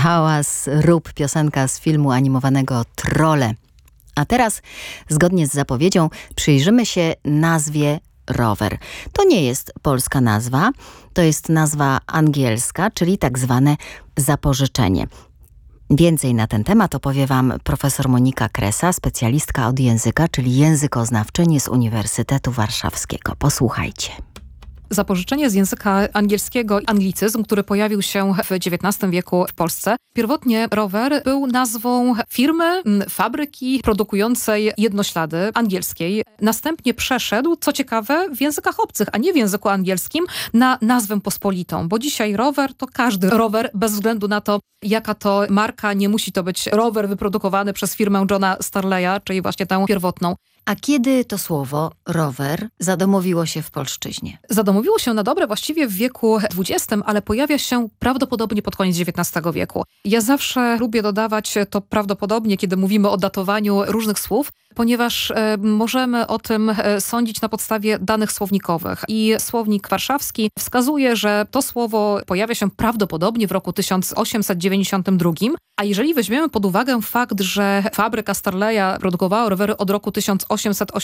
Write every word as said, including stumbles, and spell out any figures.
Hałas, rób, piosenka z filmu animowanego Trolle. A teraz, zgodnie z zapowiedzią, przyjrzymy się nazwie rower. To nie jest polska nazwa, to jest nazwa angielska, czyli tak zwane zapożyczenie. Więcej na ten temat opowie Wam profesor Monika Kresa, specjalistka od języka, czyli językoznawczyni z Uniwersytetu Warszawskiego. Posłuchajcie. Zapożyczenie z języka angielskiego, anglicyzm, który pojawił się w dziewiętnastym wieku w Polsce. Pierwotnie rower był nazwą firmy, fabryki produkującej jednoślady angielskiej. Następnie przeszedł, co ciekawe, w językach obcych, a nie w języku angielskim, na nazwę pospolitą. Bo dzisiaj rower to każdy rower, bez względu na to, jaka to marka. Nie musi to być rower wyprodukowany przez firmę Johna Starleya, czyli właśnie tę pierwotną. A kiedy to słowo rower zadomowiło się w polszczyźnie? Zadomowiło się na dobre właściwie w wieku dwudziestym, ale pojawia się prawdopodobnie pod koniec dziewiętnastego wieku. Ja zawsze lubię dodawać to prawdopodobnie, kiedy mówimy o datowaniu różnych słów, ponieważ e, możemy o tym e, sądzić na podstawie danych słownikowych. I słownik warszawski wskazuje, że to słowo pojawia się prawdopodobnie w roku tysiąc osiemset dziewięćdziesiątym drugim, a jeżeli weźmiemy pod uwagę fakt, że fabryka Starleya produkowała rowery od roku tysiąc osiemset